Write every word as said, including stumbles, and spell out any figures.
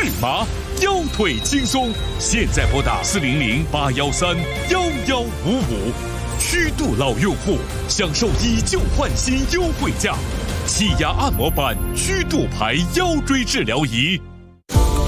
麻，腰腿轻松。现在拨打四零零八幺三幺幺五五，虚度老用户享受以旧换新优惠价，气压按摩板虚度牌腰椎治疗仪。